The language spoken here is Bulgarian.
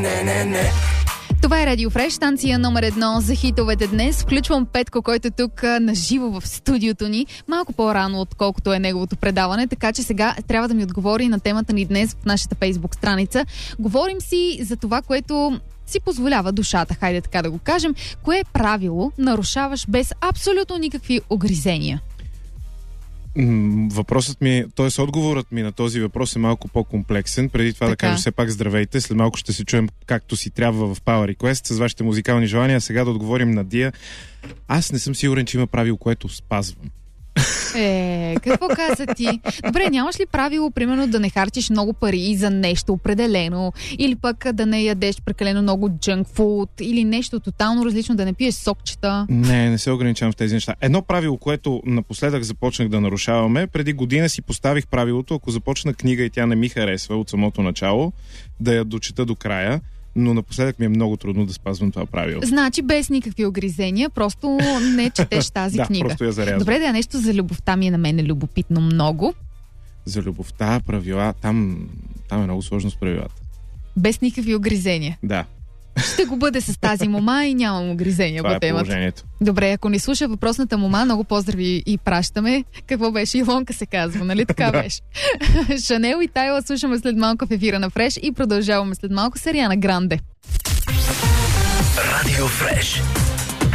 Това е Радио Фреш, станция номер 1 за хитовете днес. Включвам Петко, който е тук наживо в студиото ни, малко по-рано, отколкото е неговото предаване, така че сега трябва да ми отговори на темата ни днес в нашата Фейсбук страница. Говорим си за това, което си позволява душата, хайде така да го кажем. Кое правило нарушаваш без абсолютно никакви огризения? Въпросът ми, т.е. отговорът ми на този въпрос е малко по-комплексен. Преди това да кажа все пак здравейте. След малко ще се чуем както си трябва в Power Request с вашите музикални желания. Сега да отговорим на Дия. Аз не съм сигурен, че има правило, което спазвам. Какво каза ти? Добре, нямаш ли правило, примерно, да не харчиш много пари за нещо определено, или пък да не ядеш прекалено много junk food, или нещо тотално различно, да не пиеш сокчета? Не се ограничавам в тези неща. Едно правило, което напоследък започнах да нарушаваме, преди година си поставих правилото, ако започна книга и тя не ми харесва от самото начало, да я дочета до края. Но напоследък ми е много трудно да спазвам това правило. Значи без никакви огризения, просто не четеш тази книга. Да, просто я зарязвам. Добре, да, нещо за любовта ми е на мен любопитно много. За любовта, правила, там е много сложно с правилата. Без никакви огризения. Да. Ще го бъде с тази мома и нямам огризения по темата. Това е положението. Добре, ако не слуша въпросната мома, много поздрави и пращаме. Какво беше? Илонка се казва, нали така беше? Шанел и Тайла слушаме след малко в ефира на Фреш и продължаваме след малко с Ариана Гранде. Радио Фреш.